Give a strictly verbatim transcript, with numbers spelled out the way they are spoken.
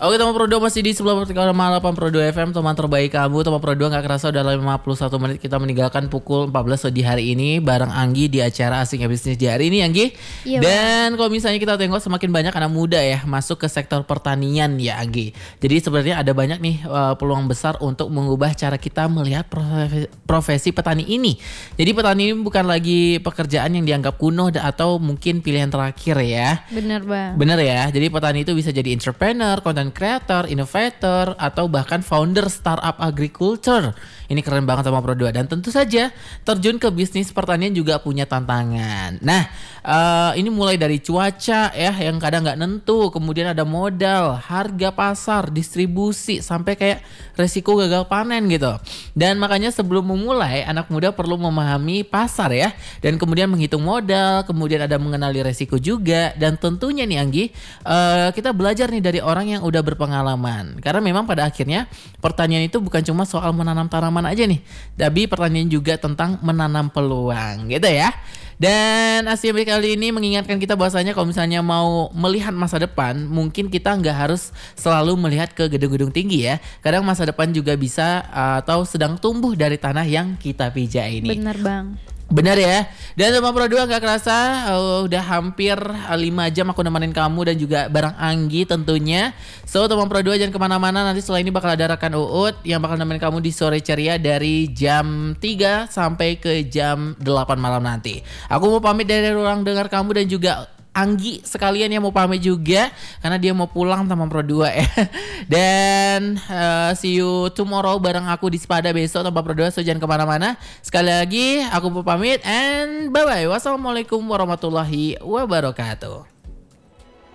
Oke teman Pro dua masih di sebelah pertigaan delapan Pro dua F M, teman terbaik kamu. Teman Pro dua gak kerasa udah lima puluh satu menit kita meninggalkan pukul empat belas di hari ini bareng Anggi di acara Asingnya Bisnis di hari ini, Anggi. Iya, Dan kalau misalnya kita tengok semakin banyak anak muda ya masuk ke sektor pertanian ya, Anggi. Jadi sebenarnya ada banyak nih uh, peluang besar untuk mengubah cara kita melihat profesi, profesi petani ini. Jadi petani ini bukan lagi pekerjaan yang dianggap kuno atau mungkin pilihan terakhir ya. Bener bang. Bener ya, jadi petani itu bisa jadi entrepreneur, content creator, innovator, atau bahkan founder startup agriculture. Ini keren banget sama Pro dua. Dan tentu saja terjun ke bisnis pertanian juga punya tantangan. Nah, uh, ini mulai dari cuaca ya yang kadang nggak nentu, kemudian ada modal, harga pasar, distribusi, sampai kayak resiko gagal panen gitu. Dan makanya sebelum memulai, anak muda perlu memahami pasar ya, dan kemudian menghitung modal, kemudian ada mengenali resiko juga, dan tentunya nih Anggi, uh, kita belajar nih dari orang yang udah berpengalaman. Karena memang pada akhirnya pertanian itu bukan cuma soal menanam tanaman aja nih, tapi pertanian juga tentang menanam peluang gitu ya. Dan Asia kali ini mengingatkan kita bahwasanya kalau misalnya mau melihat masa depan, mungkin kita nggak harus selalu melihat ke gedung-gedung tinggi ya. Kadang masa depan juga bisa uh, atau sedang tumbuh dari tanah yang kita pijak ini. Bener bang. Benar ya. Dan sama Pro dua gak kerasa uh, udah hampir lima jam aku nemenin kamu dan juga bareng Anggi tentunya. So teman Pro dua jangan kemana-mana, nanti setelah ini bakal ada rekan Uut yang bakal nemenin kamu di sore ceria dari jam tiga sampai ke jam delapan malam nanti. Aku mau pamit dari ruang dengar kamu dan juga Anggi sekalian yang mau pamit juga karena dia mau pulang teman Pro dua ya. Dan uh, see you tomorrow bareng aku di Sepada besok teman Pro dua, so jangan kemana-mana. Sekali lagi aku mau pamit and bye bye. Wassalamualaikum warahmatullahi wabarakatuh.